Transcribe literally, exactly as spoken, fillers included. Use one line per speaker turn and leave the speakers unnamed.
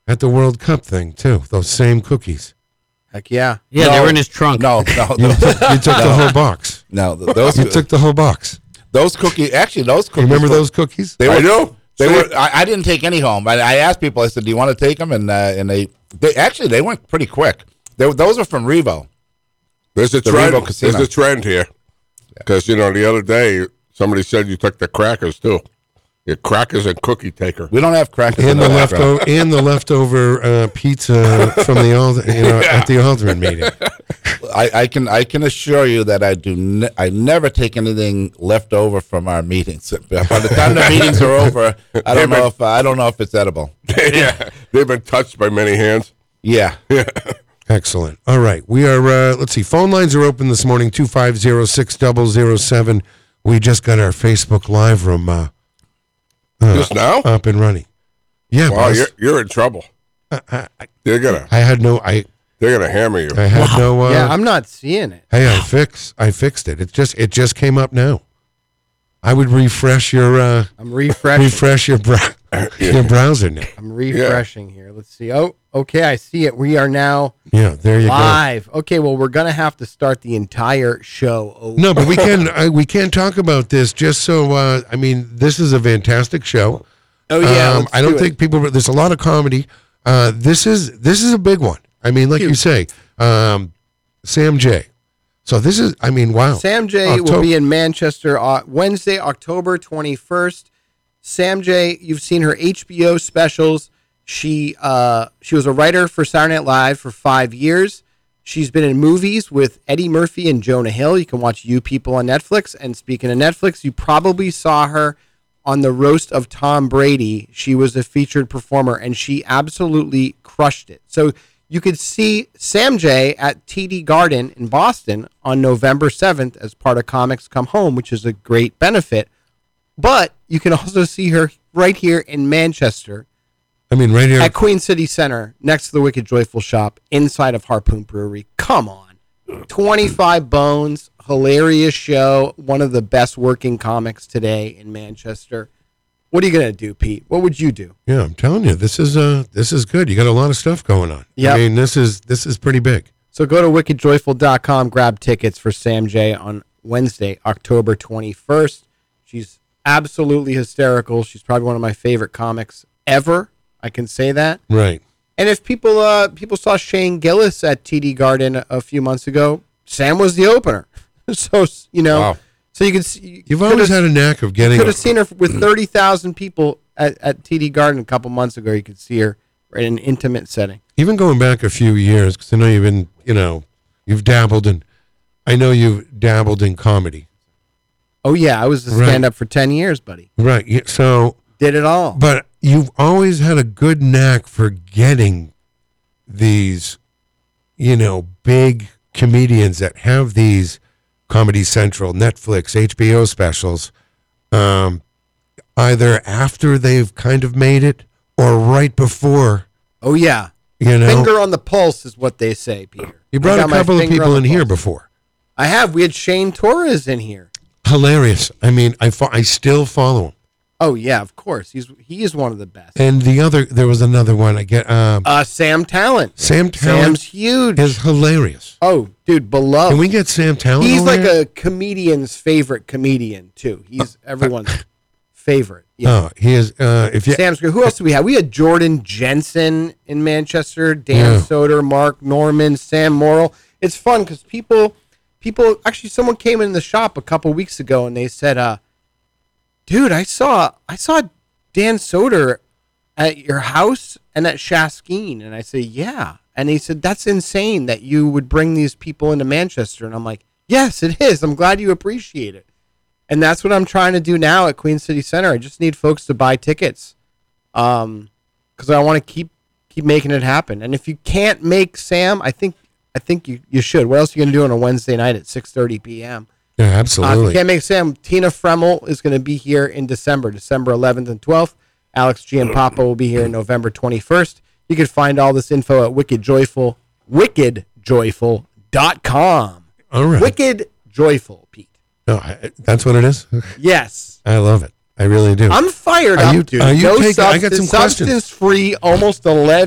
at the World Cup thing too. Those same cookies.
Heck yeah.
Yeah,
no,
they were in his trunk.
No, no,
You
no,
took, you took the whole box.
no. Those
You took the whole box.
those cookies. Actually, those
You
cookies.
remember
were-
those cookies?
They were.
I do.
They
See?
were. I, I didn't take any home. I, I asked people. I said, "Do you want to take them?" And uh, and they, they actually they went pretty quick. They, were- those are from Revo.
There's a
The
trend.
Revo Casino.
There's a trend here. Because, you know, the other day, somebody said you took the crackers, too. You're crackers and cookie taker.
We don't have crackers in
And the
the
leftover and the leftover uh, pizza from the Ald- you know, at the Aldrin meeting.
I, I can I can assure you that I do. Ne- I never take anything left over from our meetings. By the time the meetings are over, I don't know if I don't know if it's edible.
Yeah. They've been touched by many hands.
Yeah.
Excellent. All right, we are. Uh, let's see. Phone lines are open this morning. Two five zero six double zero seven. We just got our Facebook Live room uh,
Just now?
up and running. Yeah,
Wow,
boss.
you're, you're in trouble.
I, I,
They're gonna
I had no. I
they're gonna hammer you.
I had no. Uh,
Yeah, I'm not seeing it.
Hey, I fix. I fixed it. It just. It just came up now. I would refresh your. Uh,
I'm refreshing.
refresh your brow your browser now.
I'm refreshing here. Let's see. Oh, okay, I see it. We are now
Yeah, there you
live. Okay, well, we're gonna have to start the entire show over.
go. No, but we can. I, we can talk about this just so. Uh, I mean, this is a fantastic show.
Oh yeah,
Um,
let's
I don't
do it.
think people. There's a lot of comedy. Uh, this is this is a big one. I mean, like you say, um, Sam J. So this is. I mean, wow.
Sam J will
October-
be in Manchester uh, Wednesday, October twenty-first. Sam J, you've seen her H B O specials. She uh, she was a writer for Saturday Night Live for five years. She's been in movies with Eddie Murphy and Jonah Hill. You can watch You People on Netflix. And speaking of Netflix, you probably saw her on the roast of Tom Brady. She was a featured performer, and she absolutely crushed it. So you could see Sam J at T D Garden in Boston on November seventh as part of Comics Come Home, which is a great benefit. But you can also see her right here in Manchester
I mean, right here.
at Queen City Center next to the Wicked Joyful Shop inside of Harpoon Brewery. Come on. twenty-five Bones, hilarious show, one of the best working comics today in Manchester. What are you going to do, Pete? What would you do?
Yeah, I'm telling you, this is uh, this is good. You got a lot of stuff going on.
Yep.
I mean, this is this is pretty big.
So go to wicked joyful dot com, grab tickets for Sam J on Wednesday, October twenty-first. She's absolutely hysterical. She's probably one of my favorite comics ever. I can say that.
Right.
And if people uh, people saw Shane Gillis at T D Garden a few months ago, Sam was the opener. So, you know,
Wow.
so you can see.
You've always had a knack of getting.
could have seen her with thirty thousand people at, at T D Garden a couple months ago. You could see her in an intimate setting.
Even going back a few years, because I know you've been, you know, you've dabbled in. I know you've dabbled in comedy.
Oh, yeah. I was a
Right.
stand-up for ten years, buddy.
Right. yeah, So,
Did it all.
but you've always had a good knack for getting these, you know, big comedians that have these Comedy Central, Netflix, H B O specials, um, either after they've kind of made it or right before,
Oh, yeah.
you know.
Finger on the pulse is what they say, Peter.
You
I
brought a
got my
couple of
finger
people
on
in
the
here
pulse.
before.
I have. We had Shane Torres in here.
Hilarious. I mean, I fo- I still follow him.
Oh, yeah, of course. He's He is one of the best.
And the other, there was another one. I get um,
Uh, Sam Talent.
Sam
Sam's
Talent
huge.
is hilarious.
Oh, dude, beloved.
Can we get Sam Talent?
He's
over
like
here?
a comedian's favorite comedian, too. He's everyone's favorite. Yeah.
Oh, he is. Uh, if you
Sam's great. Who else do we have? We had Jordan Jensen in Manchester, Dan
Yeah.
Soder, Mark Norman, Sam Morrill. It's fun because people, people, actually, someone came in the shop a couple weeks ago and they said, uh, dude, I saw, I saw Dan Soder at your house and at Shaskeen. And I say, yeah. And he said, that's insane that you would bring these people into Manchester. And I'm like, yes, it is. I'm glad you appreciate it. And that's what I'm trying to do now at Queen City Center. I just need folks to buy tickets, um, because I want to keep keep making it happen. And if you can't make Sam, I think I think you, you should. What else are you gonna do on a Wednesday night at six thirty p.m.?
yeah,
Uh, if
absolutely.
you can't make Sam, Tina Fremmel is going to be here in December, December eleventh and twelfth. Alex Giampapa will be here November twenty-first. You can find all this info at Wicked Joyful, wicked joyful dot com.
All right.
Wicked Joyful, Pete.
No, I, that's what it is.
Yes.
I love it. I really do.
I'm fired
Are
up,
you-
dude.
are you
no
taking- I got some
substance,
questions.
substance-free, almost eleven